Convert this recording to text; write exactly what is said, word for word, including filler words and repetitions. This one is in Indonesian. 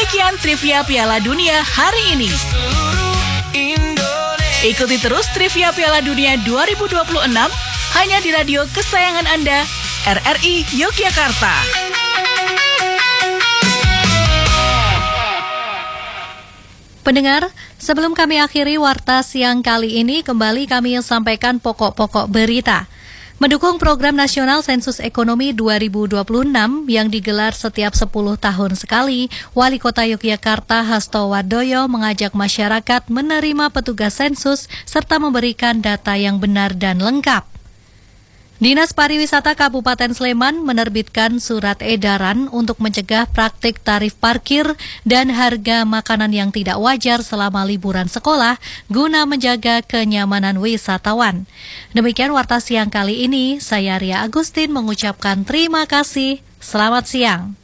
Demikian trivia Piala Dunia hari ini. Ikuti terus trivia Piala Dunia dua ribu dua puluh enam hanya di radio kesayangan Anda, R R I Yogyakarta. Pendengar, sebelum kami akhiri warta siang kali ini, kembali kami sampaikan pokok-pokok berita. Mendukung program nasional sensus ekonomi dua ribu dua puluh enam yang digelar setiap sepuluh tahun sekali, Wali Kota Yogyakarta Hasto Wardoyo mengajak masyarakat menerima petugas sensus serta memberikan data yang benar dan lengkap. Dinas Pariwisata Kabupaten Sleman menerbitkan surat edaran untuk mencegah praktik tarif parkir dan harga makanan yang tidak wajar selama liburan sekolah guna menjaga kenyamanan wisatawan. Demikian warta siang kali ini, saya Ria Agustin mengucapkan terima kasih. Selamat siang.